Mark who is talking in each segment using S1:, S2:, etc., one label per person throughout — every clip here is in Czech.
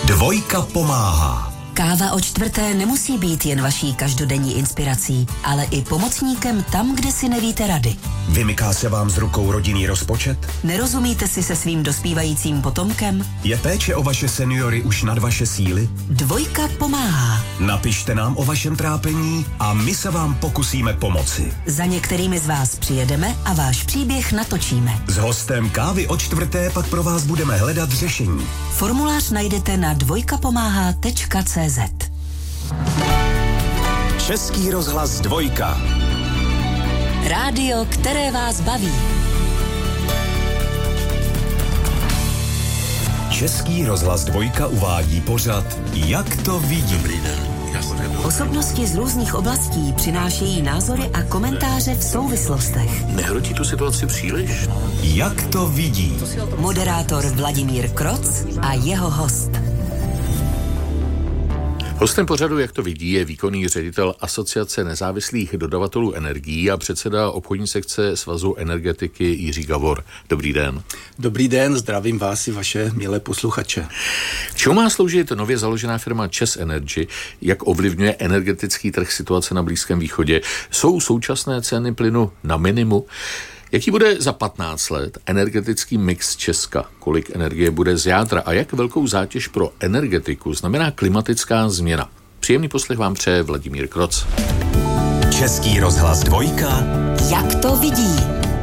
S1: Dvojka pomáhá.
S2: Káva o čtvrté nemusí být jen vaší každodenní inspirací, ale i pomocníkem tam, kde si nevíte rady.
S1: Vymyká se vám z rukou rodinný rozpočet?
S2: Nerozumíte si se svým dospívajícím potomkem?
S1: Je péče o vaše seniory už nad vaše síly?
S2: Dvojka pomáhá.
S1: Napište nám o vašem trápení a my se vám pokusíme pomoci.
S2: Za některými z vás přijedeme a váš příběh natočíme.
S1: S hostem Kávy o čtvrté pak pro vás budeme hledat řešení.
S2: Formulář najdete na dvojkapomáhá.cz.
S1: Český rozhlas Dvojka.
S2: Rádio, které vás baví.
S1: Český rozhlas Dvojka uvádí pořad Jak to vidí.
S3: Dobrý den.
S2: Osobnosti z různých oblastí přinášejí názory a komentáře v souvislostech.
S3: Nehrotí tu situaci příliš?
S1: Jak to vidí.
S2: Moderátor Vladimír Kroc a jeho host.
S3: Hostem pořadu, jak to vidí, je výkonný ředitel Asociace nezávislých dodavatelů energií a předseda obchodní sekce Svazu energetiky Jiří Gavor. Dobrý den.
S4: Dobrý den, zdravím vás i vaše milé posluchače.
S3: K čemu má sloužit nově založená firma ČEZ Energy? Jak ovlivňuje energetický trh situace na Blízkém východě? Jsou současné ceny plynu na minimu? Jaký bude za 15 let energetický mix Česka? Kolik energie bude z jádra a jak velkou zátěž pro energetiku znamená klimatická změna? Příjemný poslech vám přeje Vladimír Kroc.
S1: Český rozhlas Dvojka.
S2: Jak to vidí?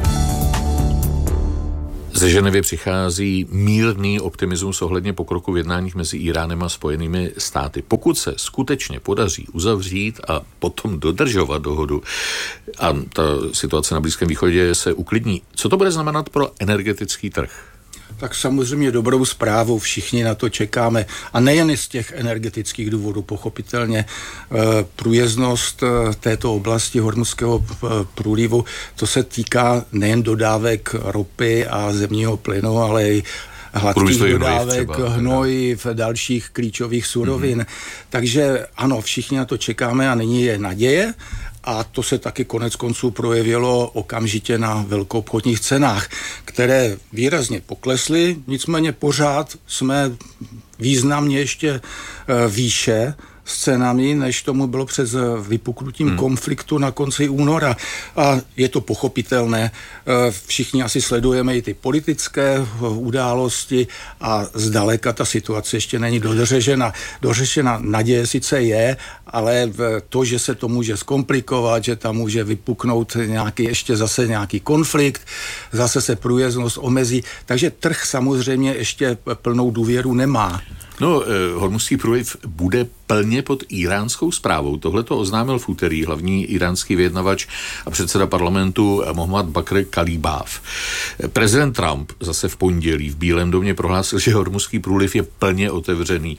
S3: Ze Ženevy přichází mírný optimismus ohledně pokroku v jednáních mezi Íránem a Spojenými státy. Pokud se skutečně podaří uzavřít a potom dodržovat dohodu a ta situace na Blízkém východě se uklidní, co to bude znamenat pro energetický trh?
S4: Tak samozřejmě dobrou zprávu, všichni na to čekáme. A nejen z těch energetických důvodů, pochopitelně průjezdnost této oblasti Hormuzského průlivu, to se týká nejen dodávek ropy a zemního plynu, ale i hladkých dodávek, hnojiv, dalších klíčových surovin. Takže ano, všichni na to čekáme a nyní je naděje. A to se taky konec konců projevilo okamžitě na velkoobchodních cenách, které výrazně poklesly, nicméně pořád jsme významně ještě výše s cenami, než tomu bylo před vypuknutím konfliktu na konci února. A je to pochopitelné. Všichni asi sledujeme i ty politické události a zdaleka ta situace ještě není dořešena. Naděje sice je, ale to, že se to může zkomplikovat, že tam může vypuknout nějaký konflikt, zase se průjezdnost omezí, takže trh samozřejmě ještě plnou důvěru nemá.
S3: No, Hormuzský průliv bude plně pod íránskou správou. Tohle to oznámil v úterý hlavní íránský vyjednavač a předseda parlamentu Mohammad Bakr Kalibáv. Prezident Trump zase v pondělí v Bílém domě prohlásil, že Hormuzský průliv je plně otevřený.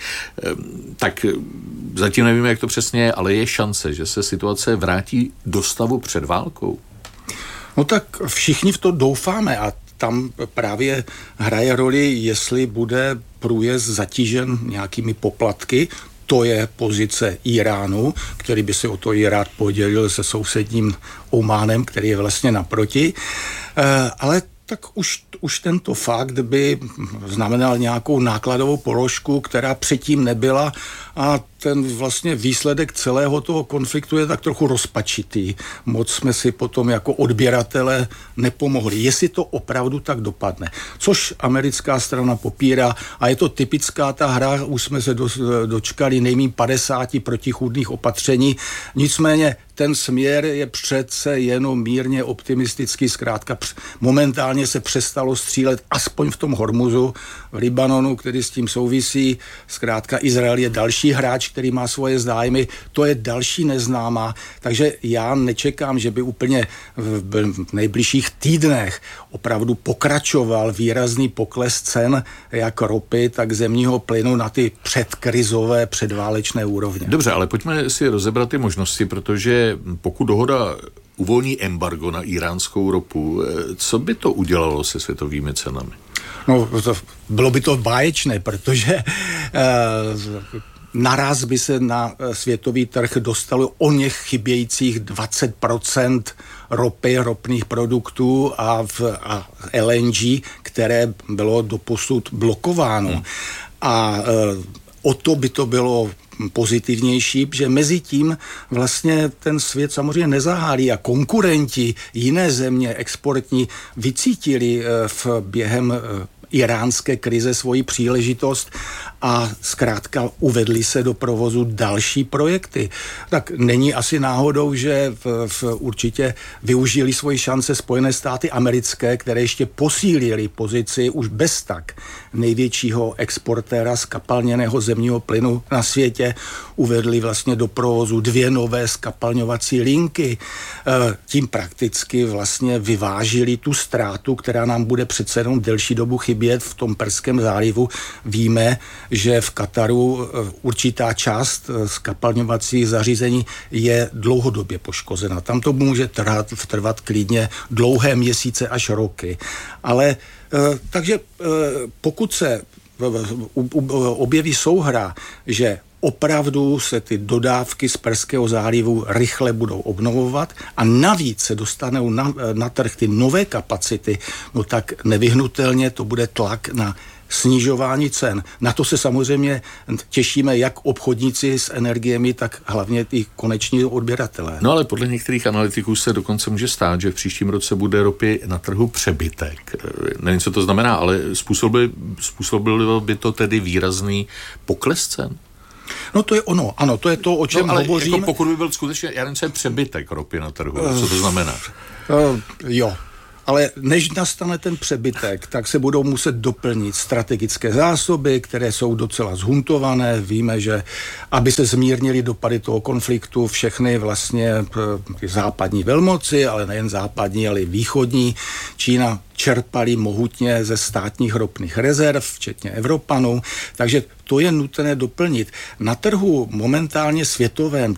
S3: Tak zatím nevíme, jak to přesně je, ale je šance, že se situace vrátí do stavu před válkou?
S4: No tak všichni v to doufáme a tam právě hraje roli, jestli bude průjezd zatížen nějakými poplatky. To je pozice Íránu, který by si o to i rád podělil se sousedním Ománem, který je vlastně naproti. Ale tak už tento fakt by znamenal nějakou nákladovou položku, která předtím nebyla a ten vlastně výsledek celého toho konfliktu je tak trochu rozpačitý. Moc jsme si potom jako odběratele nepomohli. Jestli to opravdu tak dopadne. Což americká strana popírá a je to typická ta hra, už jsme se dočkali nejmíň 50 protichůdných opatření. Nicméně ten směr je přece jenom mírně optimistický. Zkrátka momentálně se přestalo střílet aspoň v tom Hormuzu, v Libanonu, který s tím souvisí. Zkrátka Izrael je další hráč, který má svoje zájmy, to je další neznámá, takže já nečekám, že by úplně v nejbližších týdnech opravdu pokračoval výrazný pokles cen jak ropy, tak zemního plynu na ty předkrizové, předválečné úrovně.
S3: Dobře, ale pojďme si rozebrat ty možnosti, protože pokud dohoda uvolní embargo na iránskou ropu, co by to udělalo se světovými cenami?
S4: No, bylo by to báječné, protože naraz by se na světový trh dostalo o něch chybějících 20% ropy, ropných produktů a LNG, které bylo doposud blokováno. A o to by to bylo pozitivnější, že mezi tím vlastně ten svět samozřejmě nezahálí a konkurenti jiné země exportní vycítili během iránské krize svoji příležitost a zkrátka uvedli se do provozu další projekty. Tak není asi náhodou, že určitě využili svoji šance Spojené státy americké, které ještě posílili pozici už bez tak největšího exportéra skapalněného zemního plynu na světě. Uvedli vlastně do provozu 2 nové skapalňovací linky. Tím prakticky vlastně vyvážili tu ztrátu, která nám bude přece jenom delší dobu chybět v tom Perském zálivu. Víme, že v Kataru určitá část skapalňovacích zařízení je dlouhodobě poškozena. Tam to může trvat klidně dlouhé měsíce až roky. Ale takže pokud se objeví souhra, že opravdu se ty dodávky z Perského zálivu rychle budou obnovovat a navíc se dostanou na trh ty nové kapacity, no tak nevyhnutelně to bude tlak na snižování cen. Na to se samozřejmě těšíme jak obchodníci s energiemi, tak hlavně ty koneční odběratelé.
S3: No ale podle některých analytiků se dokonce může stát, že v příštím roce bude ropy na trhu přebytek. Nevím, co to znamená, ale způsobilo by to tedy výrazný pokles cen?
S4: No to je ono, ano, to je to, o čem hovořím.
S3: Jako pokud by byl skutečně, já nevím, co je přebytek ropy na trhu, co to znamená?
S4: Jo. Ale než nastane ten přebytek, tak se budou muset doplnit strategické zásoby, které jsou docela zhuntované. Víme, že aby se zmírnili dopady toho konfliktu, všechny vlastně západní velmoci, ale nejen západní, ale i východní, Čína čerpali mohutně ze státních ropných rezerv, včetně Evropanů, takže to je nutné doplnit. Na trhu momentálně světovém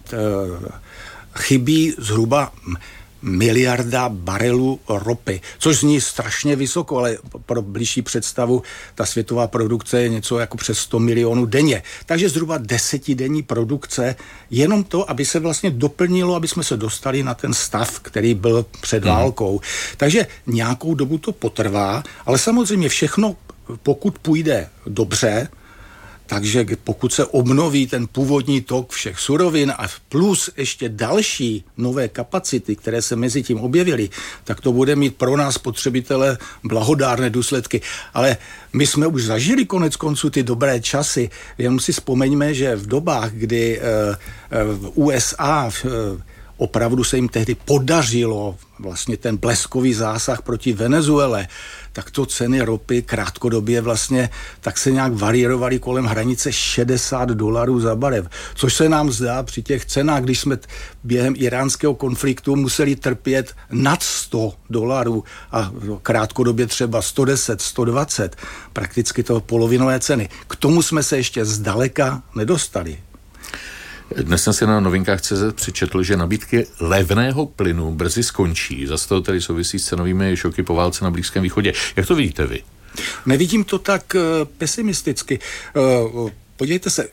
S4: chybí zhruba 1 miliarda barelů ropy, což zní strašně vysoko, ale pro blížší představu ta světová produkce je něco jako přes 100 milionů denně. Takže zhruba 10denní produkce, jenom to, aby se vlastně doplnilo, aby jsme se dostali na ten stav, který byl před válkou. Takže nějakou dobu to potrvá, ale samozřejmě všechno, pokud půjde dobře, takže pokud se obnoví ten původní tok všech surovin a plus ještě další nové kapacity, které se mezi tím objevily, tak to bude mít pro nás spotřebitele blahodárné důsledky. Ale my jsme už zažili konec konců ty dobré časy. Jenom si vzpomeňme, že v dobách, kdy v USA opravdu se jim tehdy podařilo vlastně ten bleskový zásah proti Venezuele, tak to ceny ropy krátkodobě vlastně tak se nějak varierovaly kolem hranice $60 za barev, což se nám zdá při těch cenách, když jsme během iránského konfliktu museli trpět nad $100 a krátkodobě třeba 110, 120, prakticky to polovinové ceny. K tomu jsme se ještě zdaleka nedostali.
S3: Dnes jsem si na novinkách.cz přečetl, že nabídky levného plynu brzy skončí. Zase to tedy souvisí s cenovými šoky po válce na Blízkém východě. Jak to vidíte vy?
S4: Nevidím to tak pesimisticky. Podívejte se,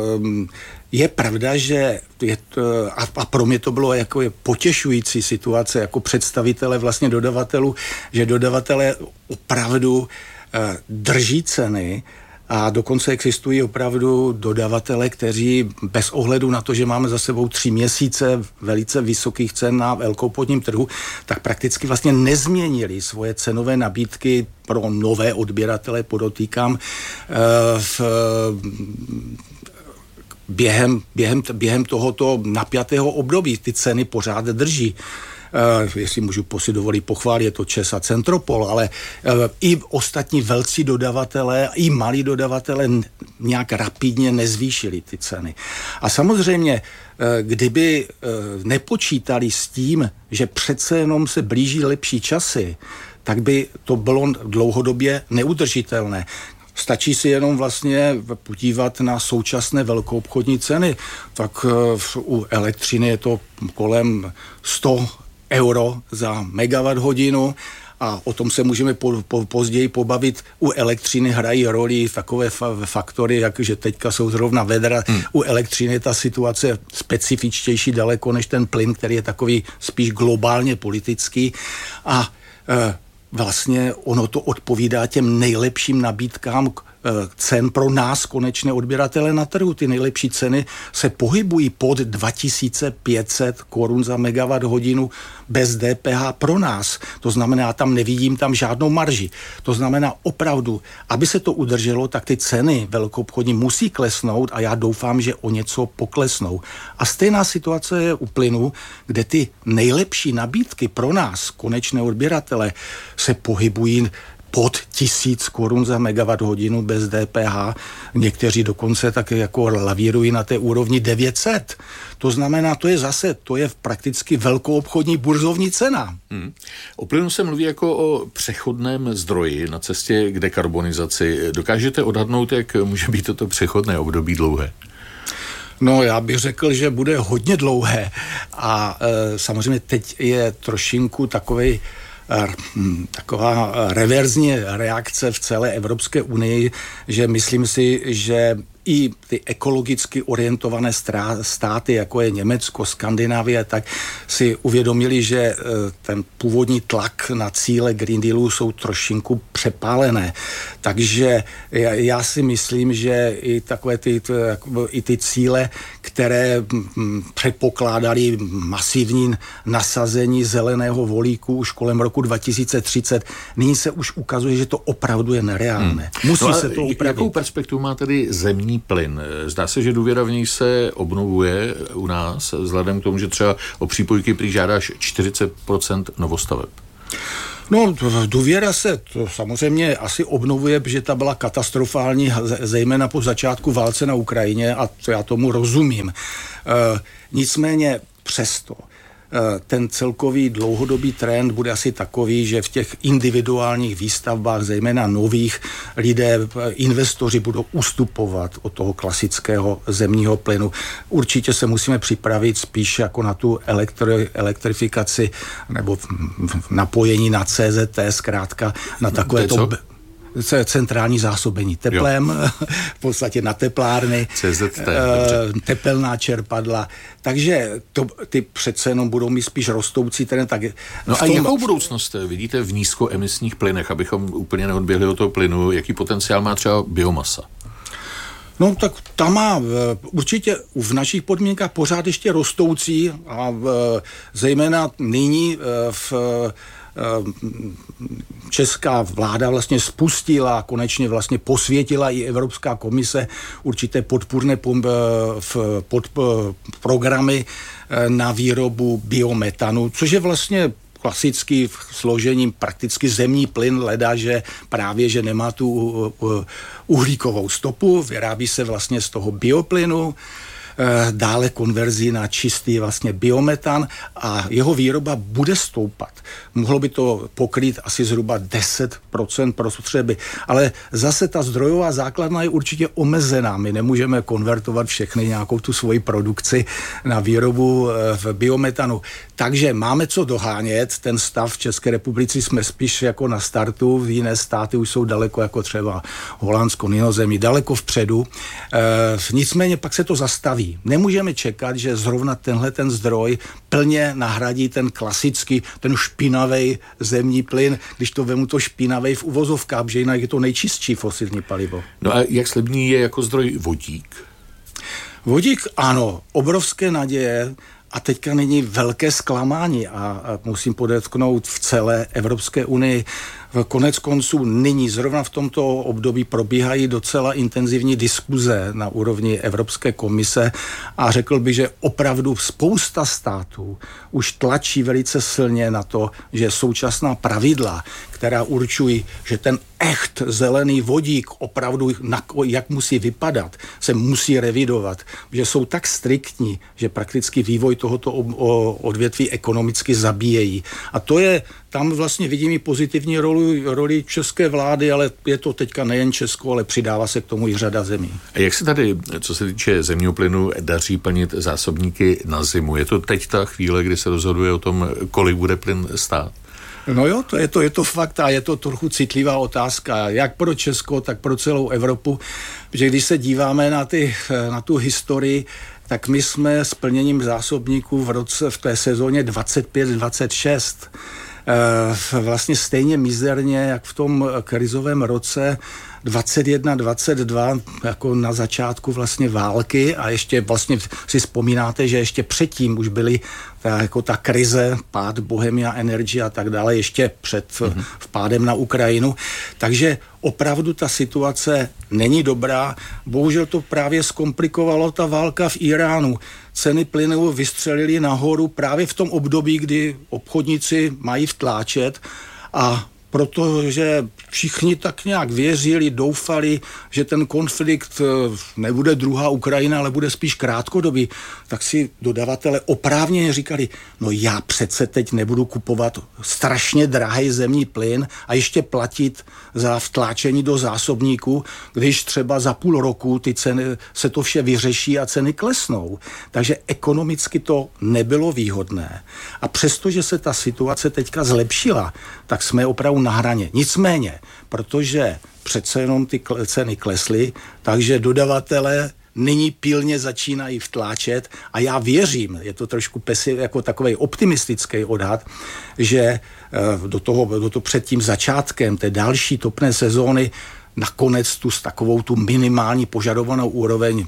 S4: je pravda, že a pro mě to bylo jako potěšující situace jako představitele vlastně dodavatelů, že dodavatelé opravdu drží ceny. A dokonce existují opravdu dodavatele, kteří bez ohledu na to, že máme za sebou 3 měsíce velice vysokých cen na velkoobchodním trhu, tak prakticky vlastně nezměnili svoje cenové nabídky pro nové odběratele, podotýkám, během tohoto napjatého období. Ty ceny pořád drží. Jestli můžu si dovolit pochválit, je to ČEZ a Centropol, ale i ostatní velcí dodavatelé, i malí dodavatelé nějak rapidně nezvýšili ty ceny. A samozřejmě, kdyby nepočítali s tím, že přece jenom se blíží lepší časy, tak by to bylo dlouhodobě neudržitelné. Stačí si jenom vlastně podívat na současné velkoobchodní ceny. Tak u elektřiny je to kolem 100 euro za megawatt hodinu a o tom se můžeme později pobavit. U elektřiny hrají roli takové faktory, jakože teďka jsou zrovna vedra. U elektřiny je ta situace specifičtější daleko než ten plyn, který je takový spíš globálně politický a vlastně ono to odpovídá těm nejlepším nabídkám cen pro nás konečné odběratele na trhu. Ty nejlepší ceny se pohybují pod 2500 korun za megawatt hodinu bez DPH pro nás. To znamená, já tam nevidím tam žádnou marži. To znamená opravdu, aby se to udrželo, tak ty ceny velkoobchodní musí klesnout a já doufám, že o něco poklesnou. A stejná situace je u plynu, kde ty nejlepší nabídky pro nás, konečné odběratele, se pohybují pod 1000 korun za megawatt hodinu bez DPH. Někteří dokonce tak jako lavírují na té úrovni 900. To znamená, to je prakticky velkoobchodní burzovní cena.
S3: O plynu se mluví jako o přechodném zdroji na cestě k dekarbonizaci. Dokážete odhadnout, jak může být toto přechodné období dlouhé?
S4: No, já bych řekl, že bude hodně dlouhé a samozřejmě teď je trošinku taková reverzní reakce v celé Evropské unii, že myslím si, že i ty ekologicky orientované státy, jako je Německo, Skandinávie, tak si uvědomili, že ten původní tlak na cíle Green Dealu jsou trošinku přepálené. Takže já si myslím, že i takové ty cíle, které předpokládali masivní nasazení zeleného volíku už kolem roku 2030, nyní se už ukazuje, že to opravdu je nereálné. Musí se to upravit.
S3: Jakou perspektivu má tedy zemní plyn? Zdá se, že důvěra v něj se obnovuje u nás, vzhledem k tomu, že třeba o přípojky prý žádáš 40% novostaveb.
S4: No, důvěra se to samozřejmě asi obnovuje, protože ta byla katastrofální, zejména po začátku válce na Ukrajině a to já tomu rozumím. Nicméně přesto ten celkový dlouhodobý trend bude asi takový, že v těch individuálních výstavbách, zejména nových, investoři budou ustupovat od toho klasického zemního plynu. Určitě se musíme připravit spíš jako na tu elektrifikaci nebo napojení na CZT, zkrátka na takové to centrální zásobení teplem, v podstatě na teplárny, tepelná čerpadla. Takže ty přece jenom budou mít spíš rostoucí trend.
S3: A jakou budoucnost vidíte v nízkoemisních plynech, abychom úplně neodběhli od toho plynu? Jaký potenciál má třeba biomasa?
S4: No tak ta má určitě v našich podmínkách pořád ještě rostoucí a zejména nyní česká vláda vlastně spustila, konečně vlastně posvětila i Evropská komise určité podpůrné programy na výrobu biometanu, což je vlastně klasický složením prakticky zemní plyn, leda, že právě, že nemá tu uhlíkovou stopu, vyrábí se vlastně z toho bioplynu, dále konverzí na čistý vlastně biometan a jeho výroba bude stoupat. Mohlo by to pokrýt asi zhruba 10% spotřeby, ale zase ta zdrojová základna je určitě omezená. My nemůžeme konvertovat všechny nějakou tu svoji produkci na výrobu v biometanu. Takže máme co dohánět. Ten stav v České republice jsme spíš jako na startu, jiné státy už jsou daleko, jako třeba Holandsko, Nizozemí, daleko vpředu. Nicméně pak se to zastaví. Nemůžeme čekat, že zrovna tenhle ten zdroj plně nahradí ten klasický, ten špinavý zemní plyn, když to vemu to špinavý v uvozovkách, že jinak je to nejčistší fosilní palivo.
S3: No a jak slibný je jako zdroj vodík?
S4: Vodík, ano, obrovské naděje a teďka není velké zklamání a musím podotknout v celé Evropské unii. Konec konců nyní zrovna v tomto období probíhají docela intenzivní diskuze na úrovni Evropské komise a řekl bych, že opravdu spousta států už tlačí velice silně na to, že současná pravidla, která určují, že ten echt zelený vodík opravdu, jak musí vypadat, se musí revidovat, že jsou tak striktní, že prakticky vývoj tohoto odvětví ekonomicky zabíjejí. A to je, tam vlastně vidím i pozitivní roli české vlády, ale je to teďka nejen Česko, ale přidává se k tomu i řada zemí.
S3: A jak se tady, co se týče zemního plynu, daří plnit zásobníky na zimu? Je to teď ta chvíle, kdy se rozhoduje o tom, kolik bude plyn stát?
S4: No jo, to je to fakt a je to trochu citlivá otázka, jak pro Česko, tak pro celou Evropu, protože když se díváme na tu historii, tak my jsme s plněním zásobníků v té sezóně 25-26 vlastně stejně mizerně, jak v tom krizovém roce 21, 22 jako na začátku vlastně války a ještě vlastně si vzpomínáte, že ještě předtím už byly jako ta krize, pád Bohemia Energy a tak dále, ještě před vpádem na Ukrajinu. Takže opravdu ta situace není dobrá. Bohužel to právě zkomplikovalo ta válka v Iránu. Ceny plynu vystřelily nahoru právě v tom období, kdy obchodníci mají vtláčet a protože všichni tak nějak věřili, doufali, že ten konflikt nebude druhá Ukrajina, ale bude spíš krátkodobý, tak si dodavatelé oprávněně říkali, no já přece teď nebudu kupovat strašně drahý zemní plyn a ještě platit za vtláčení do zásobníků, když třeba za půl roku ty ceny se to vše vyřeší a ceny klesnou. Takže ekonomicky to nebylo výhodné. A přestože se ta situace teďka zlepšila, tak jsme opravdu na hraně. Nicméně, protože přece jenom ty ceny klesly, takže dodavatelé nyní pilně začínají vtláčet a já věřím, je to trošku jako takovej optimistický odhad, že do toho před tím začátkem té další topné sezóny nakonec s takovou tu minimální požadovanou úroveň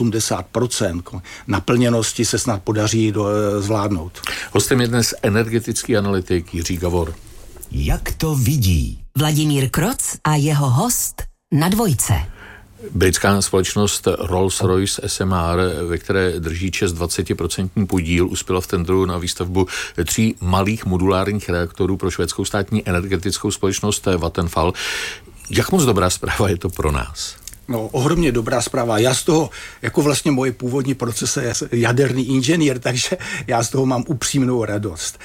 S4: 80% naplněnosti se snad podaří zvládnout.
S3: Hostem je dnes energetický analytik Jiří Gavor.
S1: Jak to vidí?
S2: Vladimír Kroc a jeho host na Dvojce.
S3: Britská společnost Rolls-Royce SMR, ve které drží ČEZ 20% podíl, uspěla v tendru na výstavbu 3 malých modulárních reaktorů pro švédskou státní energetickou společnost Vattenfall. Jak moc dobrá zpráva je to pro nás?
S4: No, ohromně dobrá zpráva. Já z toho, jako vlastně moje původní procese je jaderný inženýr, takže já z toho mám upřímnou radost.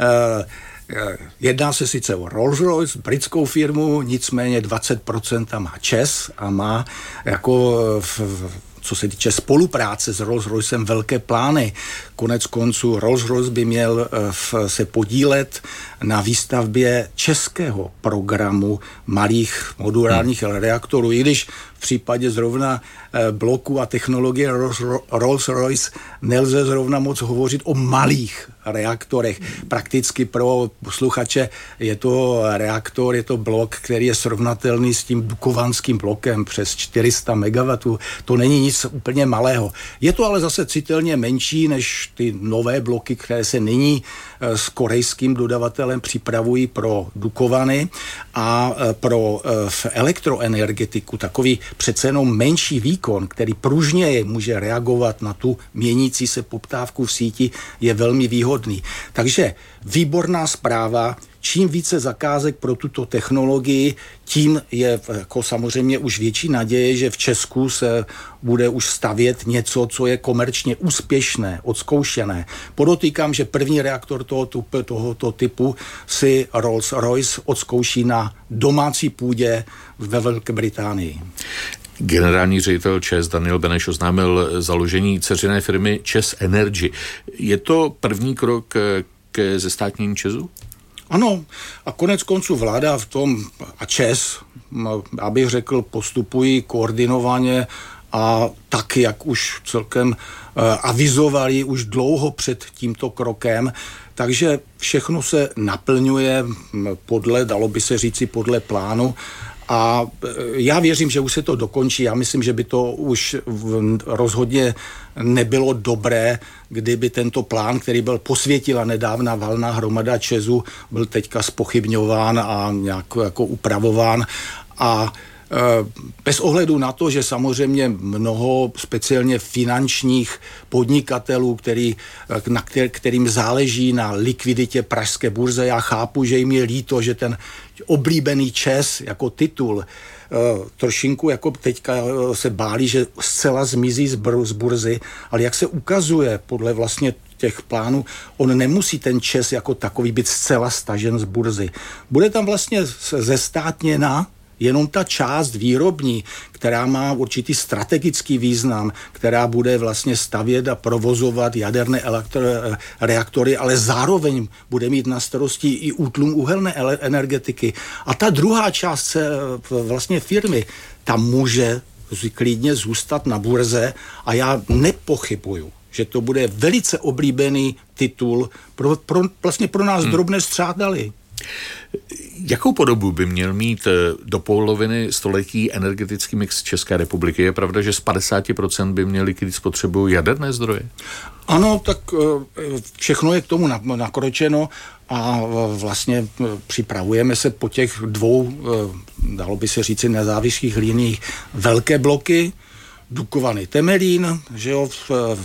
S4: Jedná se sice o Rolls-Royce, britskou firmu, nicméně 20% má ČEZ a má jako co se týče spolupráce s Rolls-Roycem velké plány. Konec konců Rolls-Royce by měl se podílet na výstavbě českého programu malých modulárních reaktorů, i když v případě zrovna bloku a technologie Rolls-Royce nelze zrovna moc hovořit o malých reaktorech. Prakticky pro posluchače je to reaktor, je to blok, který je srovnatelný s tím dukovanským blokem přes 400 MW. To není nic úplně malého. Je to ale zase citelně menší než ty nové bloky, které se nyní s korejským dodavatelem připravují pro Dukovany a pro elektroenergetiku takový přece jenom menší výkon, který pružněji může reagovat na tu měnící se poptávku v síti, je velmi výhodný. Takže výborná zpráva. Čím více zakázek pro tuto technologii, tím je jako samozřejmě už větší naděje, že v Česku se bude už stavět něco, co je komerčně úspěšné, odzkoušené. Podotýkám, že první reaktor tohoto typu si Rolls-Royce odzkouší na domácí půdě ve Velké Británii.
S3: Generální ředitel ČEZ Daniel Beneš oznámil založení dceřiné firmy ČEZ Energy. Je to první krok ke zestátnění ČEZu?
S4: Ano, a konec konců vláda v tom a ČEZ, abych řekl, postupují koordinovaně a tak, jak už celkem avizovali už dlouho před tímto krokem, takže všechno se naplňuje dalo by se říci, podle plánu. A já věřím, že už se to dokončí. Já myslím, že by to už rozhodně nebylo dobré, kdyby tento plán, který byl posvětila nedávna valná hromada ČEZu, byl teďka zpochybňován a nějak jako upravován. A bez ohledu na to, že samozřejmě mnoho speciálně finančních podnikatelů, kterým záleží na likviditě pražské burze, já chápu, že jim je líto, že ten oblíbený ČEZ jako titul trošinku jako teďka se báli, že zcela zmizí z burzy, ale jak se ukazuje podle vlastně těch plánů, on nemusí ten ČEZ jako takový být zcela stažen z burzy. Bude tam vlastně zestátněna jenom ta část výrobní, která má určitý strategický význam, která bude vlastně stavět a provozovat jaderné reaktory, ale zároveň bude mít na starosti i útlum uhelné energetiky. A ta druhá část vlastně firmy, ta může klidně zůstat na burze a já nepochybuju, že to bude velice oblíbený titul vlastně pro nás drobné střádali.
S3: Jakou podobu by měl mít do poloviny století energetický mix České republiky? Je pravda, že z 50% by měly krýt spotřebu jaderné zdroje?
S4: Ano, tak všechno je k tomu nakročeno a vlastně připravujeme se po těch dvou, dalo by se říci, nezávislých liniích velké bloky, Dukovany Temelín, že jo,